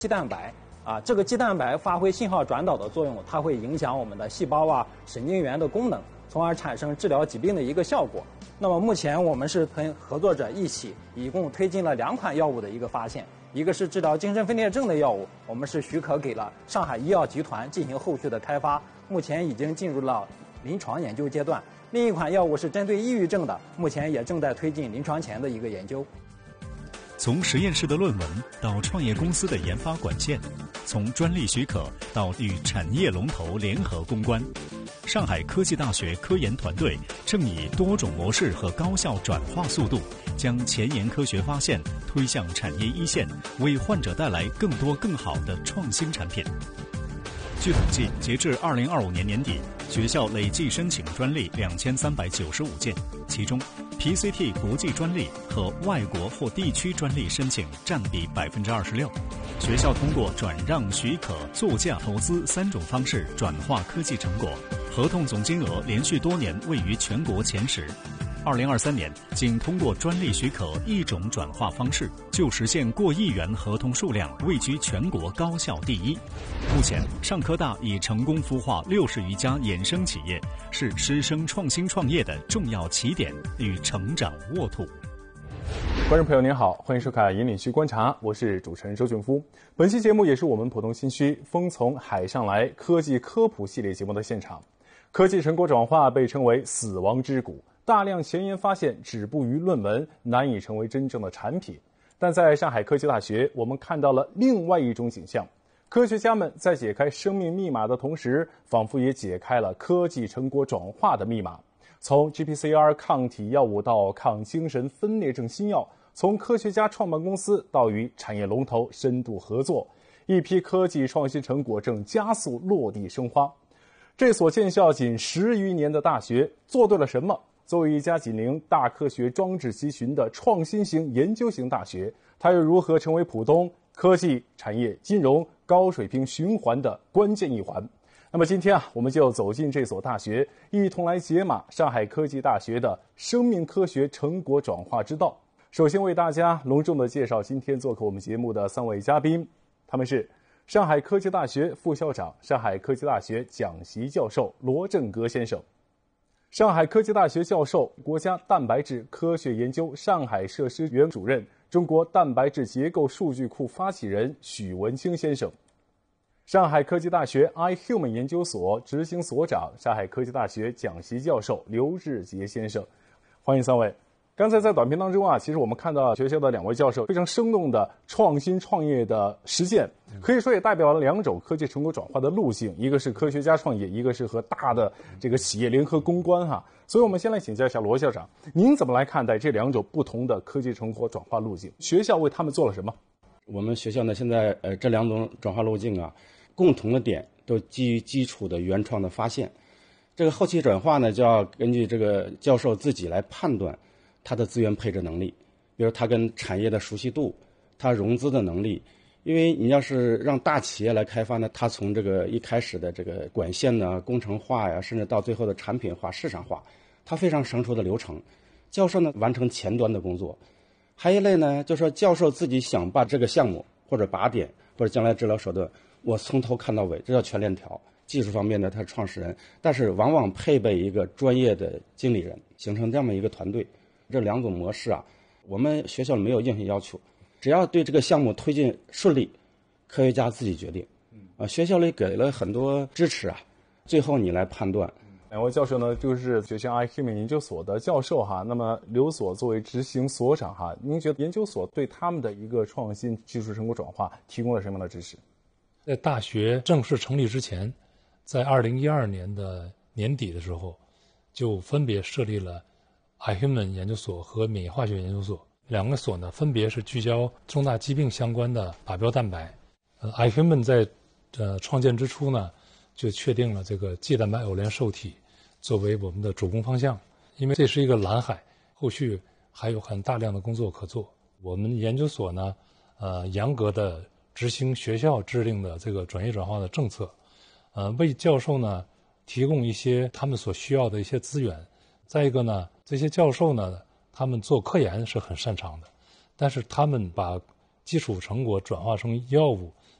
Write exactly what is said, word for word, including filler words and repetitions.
肌蛋白啊，这个肌蛋白发挥信号转导的作用，它会影响我们的细胞啊、神经元的功能，从而产生治疗疾病的一个效果。那么目前我们是跟合作者一起，一共推进了两款药物的一个发现，一个是治疗精神分裂症的药物，我们是许可给了上海医药集团进行后续的开发，目前已经进入了临床研究阶段。另一款药物是针对抑郁症的，目前也正在推进临床前的一个研究。 从实验室的论文到创业公司的研发管线，从专利许可到与产业龙头联合攻关，上海科技大学科研团队正以多种模式和高效转化速度，将前沿科学发现推向产业一线，为患者带来更多更好的创新产品。据统计，截至二零二五年年底，学校累计申请专利两千三百九十五件，其中 P C T 国际专利和外国或地区专利申请占比百分之二十六。学校通过转让、许可、作价、投资三种方式转化科技成果，合同总金额连续多年位于全国前十。二零二三年，仅通过专利许可一种转化方式，就实现过亿元合同数量，位居全国高校第一。目前，上科大已成功孵化六十余家衍生企业，是师生创新创业的重要起点与成长沃土。 观众朋友您好，欢迎收看《引领区观察》，我是主持人周俊夫。本期节目也是我们浦东新区风从海上来科技科普系列节目的现场。科技成果转化被称为死亡之谷，大量前沿发现止步于论文，难以成为真正的产品。但在上海科技大学，我们看到了另外一种景象，科学家们在解开生命密码的同时，仿佛也解开了科技成果转化的密码。从 G P C R 抗体药物到抗精神分裂症新药，从科学家创办公司到与产业龙头深度合作，一批科技创新成果正加速落地生花。这所建校仅十余年的大学做对了什么？作为一家紧邻大科学装置集群的创新型研究型大学，它又如何成为浦东科技产业金融高水平循环的关键一环？那么今天啊，我们就走进这所大学，一同来解码上海科技大学的生命科学成果转化之道。首先为大家隆重的介绍今天做客我们节目的三位嘉宾，他们是上海科技大学副校长、上海科技大学讲席教授罗振阁先生，上海科技大学教授、国家蛋白质科学研究上海设施原主任、中国蛋白质结构数据库发起人许文清先生，上海科技大学 iHuman 研究所执行所长、上海科技大学讲席教授刘志杰先生，欢迎三位。刚才在短片当中啊，其实我们看到学校的两位教授非常生动的创新创业的实践，可以说也代表了两种科技成果转化的路径，一个是科学家创业，一个是和大的这个企业联合攻关哈。所以我们先来请教一下罗校长，您怎么来看待这两种不同的科技成果转化路径？学校为他们做了什么？ 我们学校呢，现在呃这两种转化路径啊，共同的点都基于基础的原创的发现。这个后期转化呢，就要根据这个教授自己来判断他的资源配置能力，比如他跟产业的熟悉度，他融资的能力。因为你要是让大企业来开发呢，他从这个一开始的这个管线呢、工程化呀，甚至到最后的产品化、市场化，它非常成熟的流程。教授呢完成前端的工作。还一类呢，就是说教授自己想把这个项目或者靶点或者将来治疗手段，我从头看到尾，这叫全链条。技术方面呢，他是创始人，但是往往配备一个专业的经理人，形成这么一个团队。这两种模式啊，我们学校里没有硬性要求，只要对这个项目推进顺利，科学家自己决定。啊，学校里给了很多支持啊，最后你来判断。 两位教授呢，就是学校 iHuman 研究所的教授哈。那么刘所作为执行所长哈，您觉得研究所对他们的一个创新技术成果转化提供了什么样的支持？ 在大学正式成立之前，在二零一二年的年底的时候，就分别设立了iHuman 研究所和免疫化学研究所，两个所呢分别是聚焦重大疾病相关的靶标蛋白。呃 iHuman 在呃创建之初呢，就确定了这个肌蛋白偶联受体作为我们的主攻方向，因为这是一个蓝海，后续还有很大量的工作可做。我们研究所呢，呃，严格的执行学校制定的这个转业转化的政策，呃，为教授呢提供一些他们所需要的一些资源。再一个呢，这些教授呢，他们做科研是很擅长的，但是他们把基础成果转化成药物，